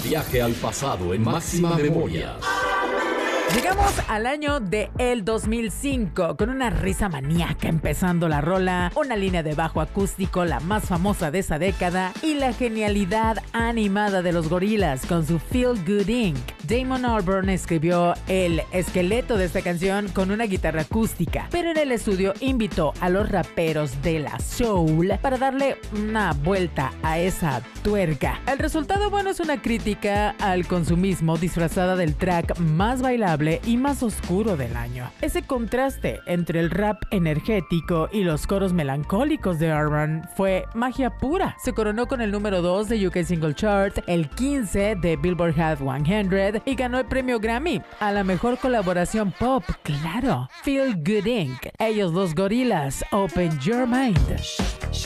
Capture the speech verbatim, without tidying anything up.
Viaje al pasado en Máxima Memoria. Llegamos al año de el dos mil cinco con una risa maníaca empezando la rola, una línea de bajo acústico la más famosa de esa década y la genialidad animada de los gorilas con su Feel Good incorporated. Damon Albarn escribió el esqueleto de esta canción con una guitarra acústica, pero en el estudio invitó a los raperos de la soul para darle una vuelta a esa tuerca. El resultado, bueno, es una crítica al consumismo disfrazada del track más bailable y más oscuro del año. Ese contraste entre el rap energético y los coros melancólicos de Albarn fue magia pura. Se coronó con el número dos de U K Single Chart, el quince de Billboard Hot cien y ganó el premio Grammy a la mejor colaboración pop, claro. Feel Good incorporated. Ellos dos gorilas, Open Your Mind.